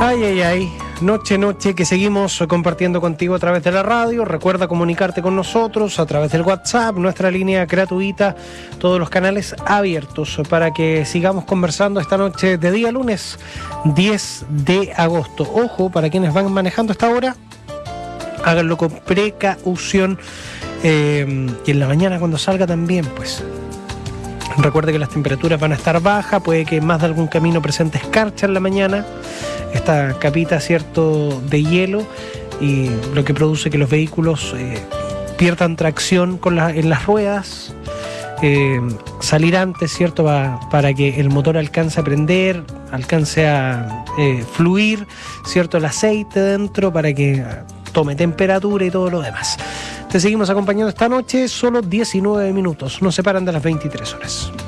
Ay, ay, ay, noche que seguimos compartiendo contigo a través de la radio. Recuerda comunicarte con nosotros a través del WhatsApp, nuestra línea gratuita, todos los canales abiertos para que sigamos conversando esta noche de día lunes 10 de agosto. Ojo, para quienes van manejando esta hora, háganlo con precaución y en la mañana cuando salga también, pues. Recuerde que las temperaturas van a estar bajas, puede que más de algún camino presente escarcha en la mañana, esta capita, cierto, de hielo, y lo que produce que los vehículos pierdan tracción en las ruedas, salir antes, cierto, para que el motor alcance a prender, alcance a fluir, cierto, el aceite dentro para que tome temperatura y todo lo demás. Te seguimos acompañando esta noche, solo 19 minutos, nos separan de las 23 horas.